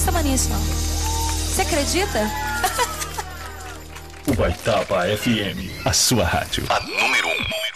prestava nisso, não. Você acredita? Ubaitaba FM, a sua rádio. A número 1.